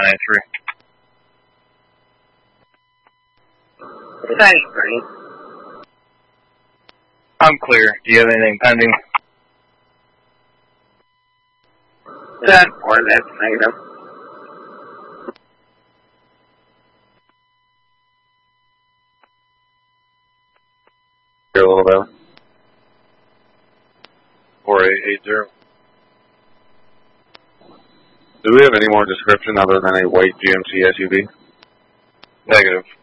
983. Thanks, Green. I'm clear. Do you have anything pending? 10-4, that's negative. A little bit. 4880. Do we have any more description other than a white GMC SUV? Negative.